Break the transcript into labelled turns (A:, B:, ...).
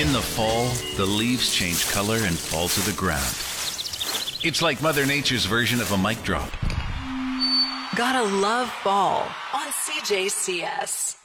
A: In the fall, the leaves change color and fall to the ground. It's like Mother Nature's version of a mic drop.
B: Gotta love fall on CJCS.